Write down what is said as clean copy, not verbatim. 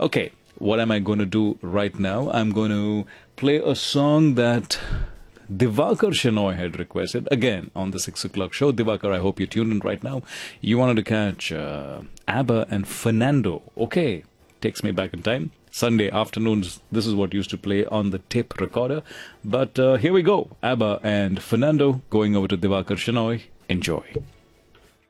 Okay, what am I going to do right now? I'm going to play a song that Divakar Shenoy had requested again on the 6 o'clock show. Divakar, I hope you're tuned in right now. You wanted to catch ABBA and Fernando. Okay, takes me back in time. Sunday afternoons, this is what used to play on the tape recorder. But here we go. ABBA and Fernando going over to Divakar Shenoy. Enjoy.